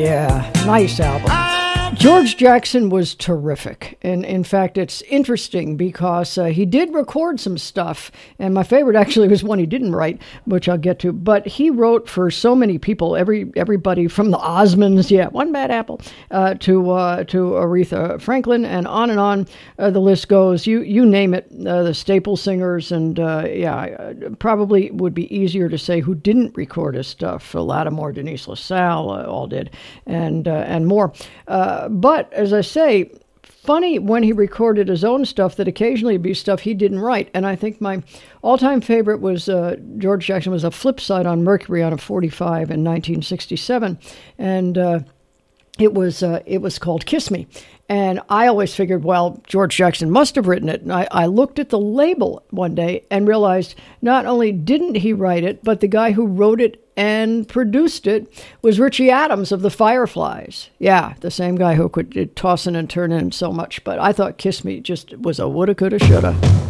Yeah, nice album. George Jackson was terrific. And in fact, it's interesting because he did record some stuff. And my favorite actually was one he didn't write, which I'll get to. But he wrote for so many people, everybody from the Osmonds, One Bad Apple, to Aretha Franklin, and on the list goes. You name it, the staple singers. And probably would be easier to say who didn't record his stuff. Lattimore, Denise LaSalle all did, and more. But as I say, funny when he recorded his own stuff that occasionally would be stuff he didn't write. And I think my all-time favorite was George Jackson was a flip side on Mercury on a 45 in 1967, and it was called "Kiss Me." And I always figured, well, George Jackson must have written it. And I looked at the label one day and realized not only didn't he write it, but the guy who wrote it and produced it was Richie Adams of the Fireflies. Yeah, the same guy who could toss in and turn in so much. But I thought "Kiss Me" just was a woulda, coulda, shoulda.